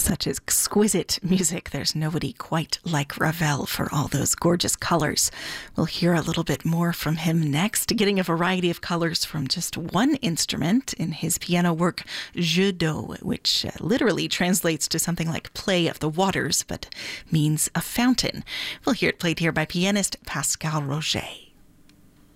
Such exquisite music. There's nobody quite like Ravel for all those gorgeous colors. We'll hear a little bit more from him next, getting a variety of colors from just one instrument in his piano work, Jeu d'eau, which literally translates to something like play of the waters, but means a fountain. We'll hear it played here by pianist Pascal Roget.